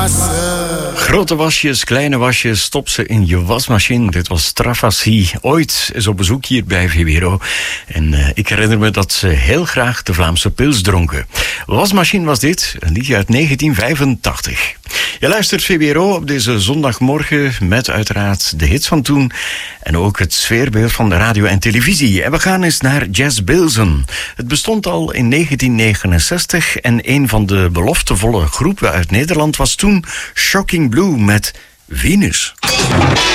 Grote wasjes, kleine wasjes, stop ze in je wasmachine. Dit was Travassie, ooit eens op bezoek hier bij VWRO. En ik herinner me dat ze heel graag de Vlaamse pils dronken. Wasmachine was dit, een liedje uit 1985. Je luistert VWRO op deze zondagmorgen met uiteraard de hits van toen en ook het sfeerbeeld van de radio en televisie. En we gaan eens naar Jazz Bilzen. Het bestond al in 1969 en een van de beloftevolle groepen uit Nederland was toen Shocking Blue met Venus.